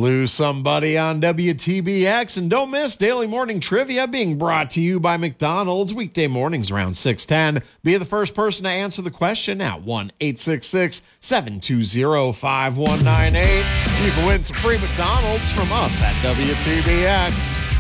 Lose somebody on WTBX, and don't miss Daily Morning Trivia being brought to you by McDonald's weekday mornings around 6:10. Be the first person to answer the question at 1-866-720-5198. You can win some free McDonald's from us at WTBX.